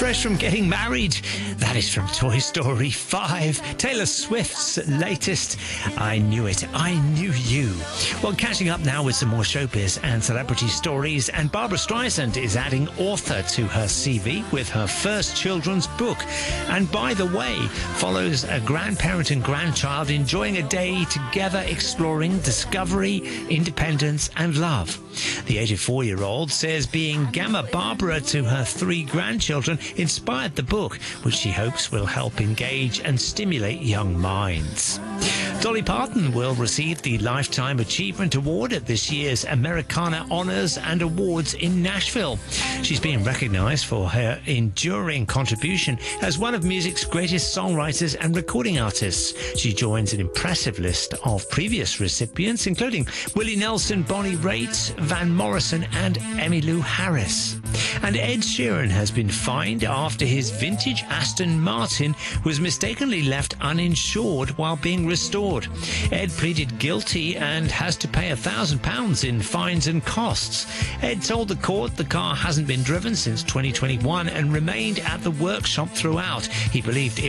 Fresh from getting married, that is from Toy Story 5. Taylor Swift's latest, I Knew It, I Knew You. Well, catching up now with some more showbiz and celebrity stories, and Barbra Streisand is adding author to her CV with her first children's book. And by the way, follows a grandparent and grandchild enjoying a day together exploring discovery, independence and love. The 84-year-old says being Gamma Barbara to her 3 grandchildren inspired the book, which she hopes will help engage and stimulate young minds. Dolly Parton will receive the Lifetime Achievement Award at this year's Americana Honors and Awards in Nashville. She's being recognized for her enduring contribution as one of music's greatest songwriters and recording artists. She joins an impressive list of previous recipients, including Willie Nelson, Bonnie Raitt, Van Morrison and Emmylou Harris. And Ed Sheeran has been fined after his vintage Aston Martin was mistakenly left uninsured while being restored. Ed pleaded guilty and has to pay £1,000 in fines and costs. Ed told the court the car hasn't been driven since 2021 and remained at the workshop throughout. He believed it